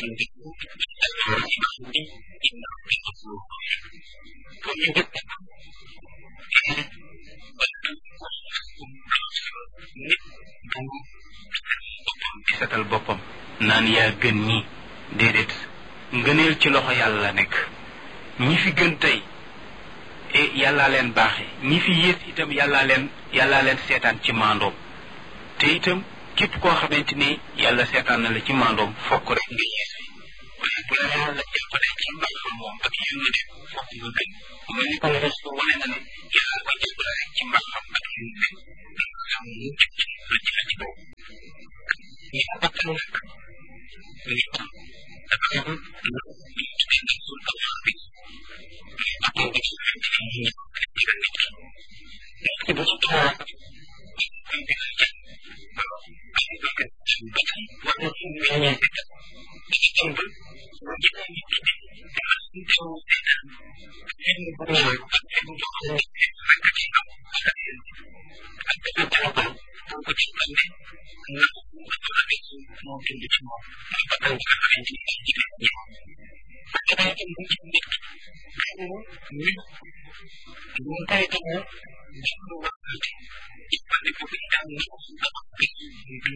di setal boppam naan yaa gën ñi déedéet ngëneel ci loxo yàlla la nekk ñi fi gën tey yàllaa leen baaxe ñi fi yées itam yàllaa leen seetaan ci maandoom te itam képp koo xamante ni yàlla seetaan na la ci maandoom fokk rek nga yées fi waaye bu la yàlla jàppale ci mbaaxam moom ak yërmande fokk nga gën mel ni ko Rasul wane na ne yàlla ko jàppale rek ci mbaaxam ak yërmande xam mu ci la ci boobu ñi bakkan nag nit dafa am lu tuddee nag sul awar bi bakkan bi ci xamante ni mu ñëw ak digal nit ki nit ki bu ci toog koy digal jàng ay bakkan bakkan war na fu meññee bi dafa dem ba bu gisee nit ki dama suñ teew seetaan film bu ñëw ak film boo xam ne rek ci am ak dafa téléphone boo ko ci bande na dafa amee ci moom dund ci moom muy bakkan bi nga xamante ni ay jigéen ñi parce que day dem bu ci nit ki loolu nit bu mu koy demoo def lu war a jëfandikoo ko itam na ko dafa